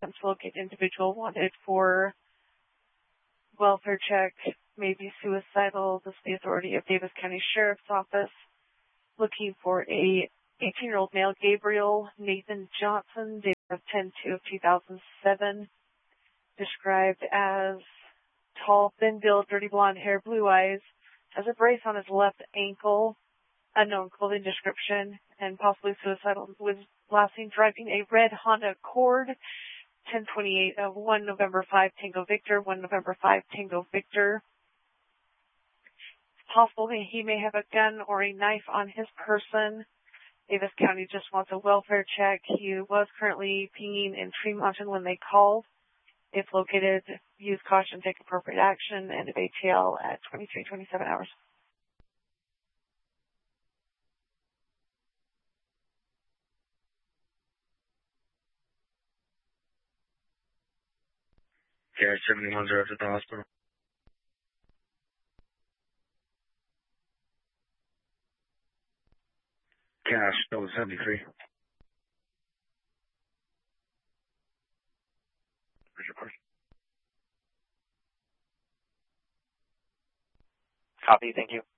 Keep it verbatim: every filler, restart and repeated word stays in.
to locate individual wanted for welfare check, maybe suicidal. This is the authority of Davis County Sheriff's Office. Looking for a eighteen-year-old male, Gabriel Nathan Johnson, date of ten two of two thousand seven, described as tall, thin-built, dirty blonde hair, blue eyes, has a brace on his left ankle, unknown clothing description, and possibly suicidal. Was last seen driving a red Honda Accord, ten twenty-eight of one November five Tango Victor, one November five Tango Victor. It's possible that he may have a gun or a knife on his person. Davis County just wants a welfare check. He was currently peeing in Tree Mountain when they called. If located, use caution, take appropriate action, end of A T L at twenty-three twenty-seven hours. Yeah, seventy-one's are at the hospital. Cash, that was seventy-three. Where's your person? Copy, thank you.